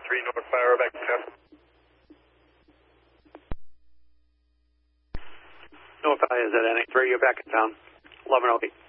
3 North Fire, back to town. North Fire is at NX3, you're back in town. 1108.